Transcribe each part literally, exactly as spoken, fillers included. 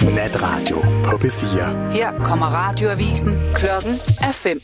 Natradio på P fire. Her kommer radioavisen. Klokken er fem.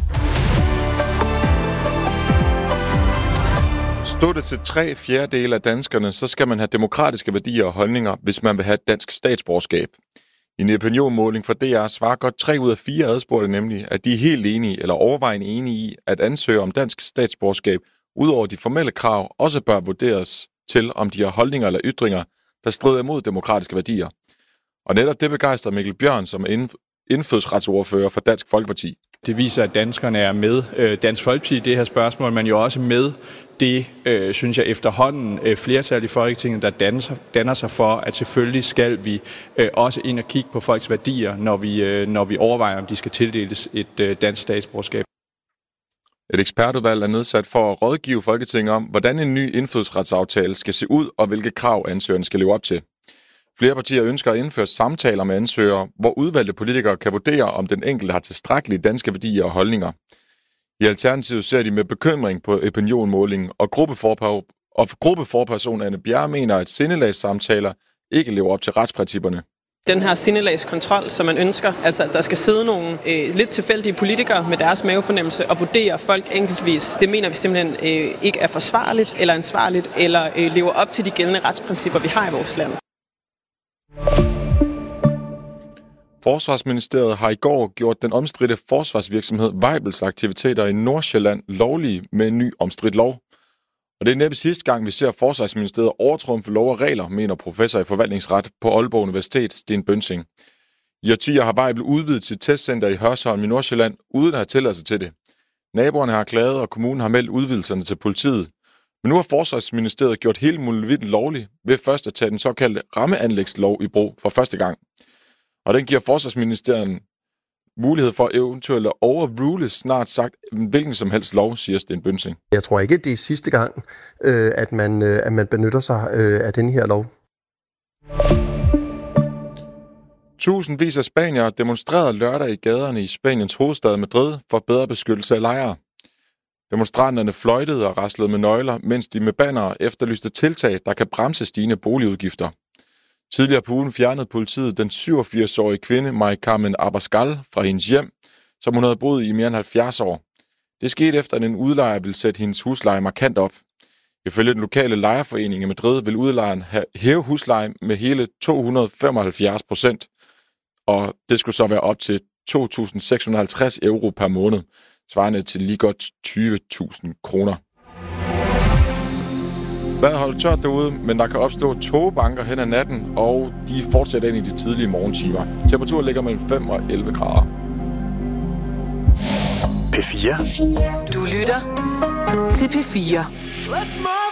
Stod det til tre fjerdedele af danskerne, så skal man have demokratiske værdier og holdninger, hvis man vil have et dansk statsborgerskab. I en opinionmåling fra D R svarer godt tre ud af fire adspurgte nemlig, at de er helt enige eller overvejende enige i, at ansøgere om dansk statsborgerskab, udover de formelle krav, også bør vurderes til, om de har holdninger eller ytringer, der strider imod demokratiske værdier. Og netop det begejstrer Mikkel Bjørn, som er indfødsretsordfører for Dansk Folkeparti. Det viser, at danskerne er med øh, Dansk Folkeparti i det her spørgsmål, men jo også med det, øh, synes jeg, efterhånden øh, flertal i Folketinget, der danner sig, danner sig for, at selvfølgelig skal vi øh, også ind og kigge på folks værdier, når vi, øh, når vi overvejer, om de skal tildeles et øh, dansk statsborgerskab. Et ekspertudvalg er nedsat for at rådgive Folketinget om, hvordan en ny indfødsretsaftale skal se ud, og hvilke krav ansøgerne skal leve op til. Flere partier ønsker at indføre samtaler med ansøgere, hvor udvalgte politikere kan vurdere, om den enkelte har tilstrækkelige danske værdier og holdninger. I Alternativet ser de med bekymring på opinionmålingen, og gruppeforper- og gruppeforperson Anne Bjerre mener, at sindelagssamtaler ikke lever op til retsprincipperne. Den her sindelagskontrol, som man ønsker, altså at der skal sidde nogle øh, lidt tilfældige politikere med deres mavefornemmelse og vurdere folk enkeltvis, det mener vi simpelthen øh, ikke er forsvarligt eller ansvarligt, eller øh, lever op til de gældende retsprincipper, vi har i vores land. Forsvarsministeriet har i går gjort den omstridte forsvarsvirksomhed Weibels aktiviteter i Nordsjælland lovlige med en ny omstridt lov. Og det er næppe sidste gang, vi ser Forsvarsministeriet overtrumfe lov og regler, mener professor i forvaltningsret på Aalborg Universitet, Sten Bønsing. I årtier har Weibel udvidet sit testcenter i Hørsholm i Nordsjælland, uden at have tilladelse til det. Naboerne har klaget, og kommunen har meldt udvidelserne til politiet. Men nu har Forsvarsministeriet gjort hele muligheden lovligt ved først at tage den såkaldte rammeanlægslov i brug for første gang. Og den giver Forsvarsministeriet mulighed for eventuelt at overrule snart sagt hvilken som helst lov, siger Sten Bønsing. Jeg tror ikke, det er sidste gang, øh, at, man, øh, at man benytter sig øh, af den her lov. Tusindvis af spaniere demonstrerede lørdag i gaderne i Spaniens hovedstad Madrid for bedre beskyttelse af lejere. Demonstranterne fløjtede og raslede med nøgler, mens de med bannere efterlyste tiltag, der kan bremse stigende boligudgifter. Tidligere på ugen fjernede politiet den syvogfirs-årige kvinde Mari Carmen Abascal fra hendes hjem, som hun havde boet i mere end halvfjerds år. Det skete efter, at en udlejer ville sætte hendes husleje markant op. Ifølge den lokale lejerforening i Madrid vil udlejeren hæve huslejen med hele to hundrede og femoghalvfjerds procent, og det skulle så være op til to tusind seks hundrede og halvtreds euro per måned, svarende til lige godt tyve tusind kroner. Vejret holder tørt derude, men der kan opstå tågebanker hen ad natten, og de fortsætter ind i de tidlige morgentimer. Temperaturen ligger mellem fem og elleve grader. P fire. Du lytter til P fire.